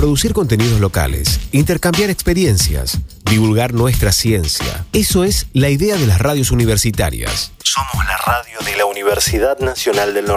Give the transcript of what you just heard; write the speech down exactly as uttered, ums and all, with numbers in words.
producir contenidos locales, intercambiar experiencias, divulgar nuestra ciencia. Eso es la idea de las radios universitarias. Somos la radio de la Universidad Nacional del Norte.